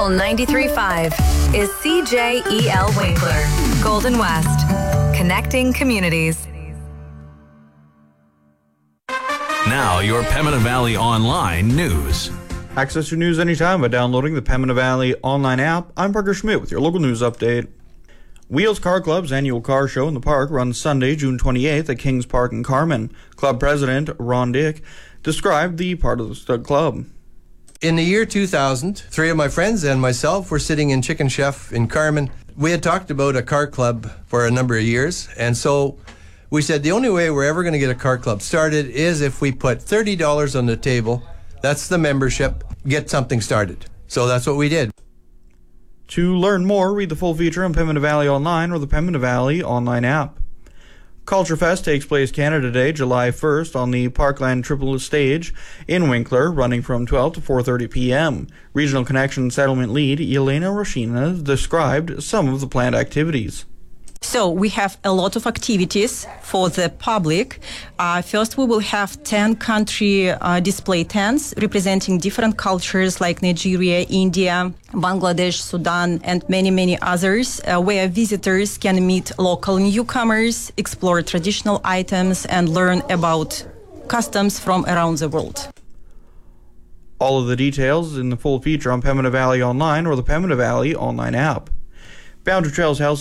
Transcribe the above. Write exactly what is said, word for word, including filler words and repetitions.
Local ninety-three point five is C J E L Winkler, Golden West, connecting communities. Now, your Pembina Valley Online news. Access your news anytime by downloading the Pembina Valley Online app. I'm Parker Schmidt with your local news update. Wheels Car Club's annual car show in the park runs Sunday, June twenty-eighth at Kings Park in Carman. Club president Ron Dick described the part of the club. In the year two thousand, three of my friends and myself were sitting in Chicken Chef in Carman. We had talked about a car club for a number of years, and so we said the only way we're ever going to get a car club started is if we put thirty dollars on the table. That's the membership. Get something started. So that's what we did. To learn more, read the full feature on Pembina Valley Online or the Pembina Valley Online app. Culture Fest takes place Canada Day, July first, on the Parkland Triple Stage in Winkler, running from twelve to four thirty p.m. Regional Connection Settlement Lead Elena Roshina described some of the planned activities. So we have a lot of activities for the public. Uh, first, we will have ten country uh, display tents representing different cultures like Nigeria, India, Bangladesh, Sudan, and many, many others, uh, where visitors can meet local newcomers, explore traditional items, and learn about customs from around the world. All of the details in the full feature on Pembina Valley Online or the Pembina Valley Online app. Boundary Trails Health